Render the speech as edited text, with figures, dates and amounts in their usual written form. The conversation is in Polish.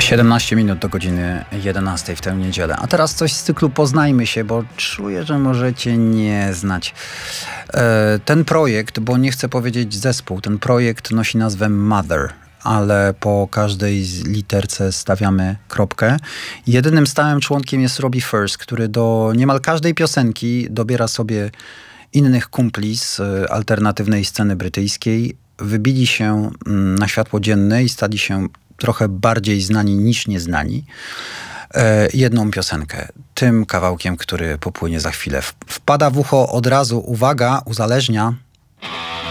17 minut do godziny 11 w tę niedzielę. A teraz coś z cyklu Poznajmy się, bo czuję, że możecie nie znać. Ten projekt, bo nie chcę powiedzieć zespół, ten projekt nosi nazwę Mother, ale po każdej literce stawiamy kropkę. Jedynym stałym członkiem jest Robbie First, który do niemal każdej piosenki dobiera sobie innych kumpli z alternatywnej sceny brytyjskiej. Wybili się na światło dzienne i stali się trochę bardziej znani niż nieznani. Jedną piosenkę, tym kawałkiem, który popłynie za chwilę. Wpada w ucho od razu, uwaga, uzależnia.